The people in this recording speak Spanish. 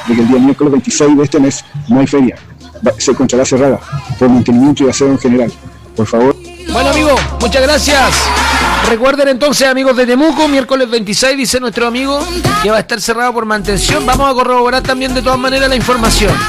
de que el día miércoles 26 de este mes no hay feria. Se encontrará cerrada por mantenimiento y aseo en general. Por favor. Bueno, amigo, muchas gracias. Recuerden entonces, amigos de Temuco, miércoles 26, dice nuestro amigo, que va a estar cerrado por mantención. Vamos a corroborar también de todas maneras la información.